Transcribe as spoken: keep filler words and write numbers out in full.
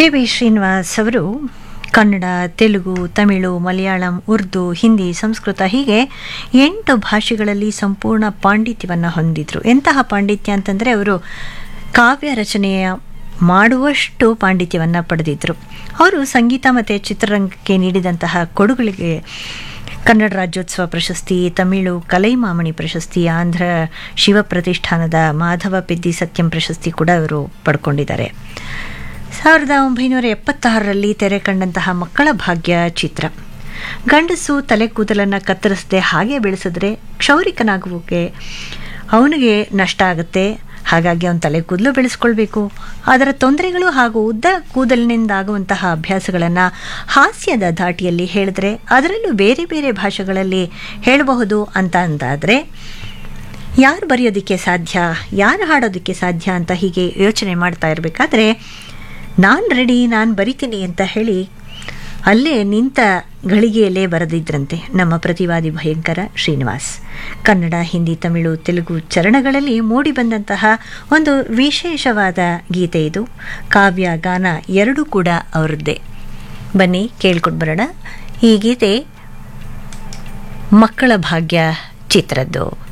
P B Srinivas ಅವರು ಕನ್ನಡ, ತೆಲುಗು, ತಮಿಳು, ಮಲಯಾಳಂ, ಉರ್ದು, ಹಿಂದಿ, ಸಂಸ್ಕೃತ ಹೀಗೆ ಎಂಟು ಭಾಷೆಗಳಲ್ಲಿ ಸಂಪೂರ್ಣ ಪಾಂಡಿತ್ಯವನ್ನು ಹೊಂದಿದ್ರು. ಎಂತಹ ಪಾಂಡಿತ್ಯ ಅಂತಂದರೆ ಅವರು ಕಾವ್ಯ ರಚನೆಯ ಮಾಡುವಷ್ಟು ಪಾಂಡಿತ್ಯವನ್ನು ಪಡೆದಿದ್ದರು. ಅವರು ಸಂಗೀತ ಮತ್ತು ಚಿತ್ರರಂಗಕ್ಕೆ ನೀಡಿದಂತಹ ಕೊಡುಗಳಿಗೆ ಕನ್ನಡ ರಾಜ್ಯೋತ್ಸವ ಪ್ರಶಸ್ತಿ, ತಮಿಳು ಕಲೈಮಾಮಣಿ ಪ್ರಶಸ್ತಿ, ಆಂಧ್ರ ಶಿವ ಪ್ರತಿಷ್ಠಾನದ ಮಾಧವ ಪೆದ್ದಿ ಸತ್ಯಂ ಪ್ರಶಸ್ತಿ ಕೂಡ ಅವರು ಪಡ್ಕೊಂಡಿದ್ದಾರೆ. ಸಾವಿರದ ಒಂಬೈನೂರ ಎಪ್ಪತ್ತಾರರಲ್ಲಿ ತೆರೆ ಕಂಡಂತಹ ಮಕ್ಕಳ ಭಾಗ್ಯ ಚಿತ್ರ, ಗಂಡಸು ತಲೆ ಕೂದಲನ್ನು ಕತ್ತರಿಸದೆ ಹಾಗೆ ಬೆಳೆಸಿದ್ರೆ ಕ್ಷೌರಿಕನಾಗುವಿಕೆ ಅವನಿಗೆ ನಷ್ಟ ಆಗುತ್ತೆ, ಹಾಗಾಗಿ ಅವನ ತಲೆ ಕೂದಲು ಬೆಳೆಸ್ಕೊಳ್ಬೇಕು. ಅದರ ತೊಂದರೆಗಳು ಹಾಗೂ ಉದ್ದ ಕೂದಲಿನಿಂದಾಗುವಂತಹ ಅಭ್ಯಾಸಗಳನ್ನು ಹಾಸ್ಯದ ಧಾಟಿಯಲ್ಲಿ ಹೇಳಿದ್ರೆ ಅದರಲ್ಲೂ ಬೇರೆ ಬೇರೆ ಭಾಷೆಗಳಲ್ಲಿ ಹೇಳಬಹುದು ಅಂತ ಅಂತಾದರೆ ಯಾರು ಬರೆಯೋದಕ್ಕೆ ಸಾಧ್ಯ, ಯಾರು ಹಾಡೋದಕ್ಕೆ ಸಾಧ್ಯ ಅಂತ ಹೀಗೆ ಯೋಚನೆ ಮಾಡ್ತಾ ಇರಬೇಕಾದ್ರೆ ನಾನು ರೆಡಿ, ನಾನು ಬರಿತೀನಿ ಅಂತ ಹೇಳಿ ಅಲ್ಲೇ ನಿಂತ ಗಳಿಗೆಯಲ್ಲೇ ಬರೆದಿದ್ರಂತೆ ನಮ್ಮ ಪ್ರತಿವಾದಿ ಭಯಂಕರ ಶ್ರೀನಿವಾಸ್. ಕನ್ನಡ, ಹಿಂದಿ, ತಮಿಳು, ತೆಲುಗು ಚರಣಗಳಲ್ಲಿ ಮೂಡಿ ಬಂದಂತಹ ಒಂದು ವಿಶೇಷವಾದ ಗೀತೆ ಇದು. ಕಾವ್ಯ, ಗಾನ ಎರಡೂ ಕೂಡ ಅವರದ್ದೇ. ಬನ್ನಿ ಕೇಳ್ಕೊಂಡು ಬರೋಣ. ಈ ಗೀತೆ ಮಕ್ಕಳ ಭಾಗ್ಯ ಚಿತ್ರದ್ದು.